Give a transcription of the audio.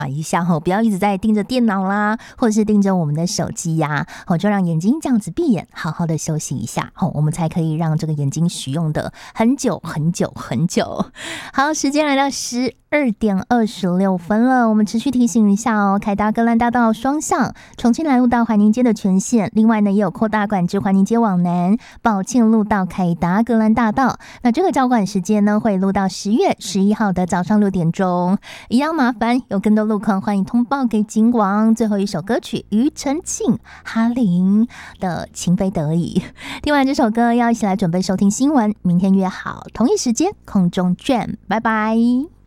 一下不要一直在盯着电脑啦，或者是盯着我们的手机呀，就让眼睛这样子闭眼，好好的休息一下，我们才可以让这个眼睛使用的很久很久很久。好，时间来到12:26了，我们持续提醒一下凯达格兰大道双向，重庆南路到怀宁街的全线，另外呢也有扩大管制怀宁街往南，宝庆路到凯达格兰大道。那这个交管时间呢会录到10月11号的早上6点钟，一样麻烦有更多路况欢迎通报给警广。最后一首歌曲庾澄庆哈林的情非得已，听完这首歌要一起来准备收听新闻，明天约好同一时间空中见，拜拜。